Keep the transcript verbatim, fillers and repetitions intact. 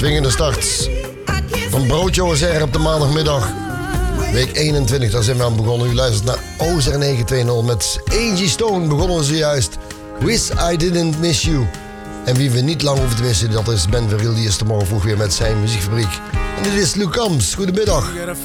swingende start van Broodje zeggen op de maandagmiddag. Week eenentwintig, daar zijn we aan begonnen. U luistert naar O Z R negen twintig met Angie Stone. Begonnen we zojuist. Wish I Didn't Miss You. En wie we niet lang hoeven te missen, dat is Ben Verriel. Die is er morgen vroeg weer met zijn muziekfabriek. En dit is Luke Combs. Goedemiddag.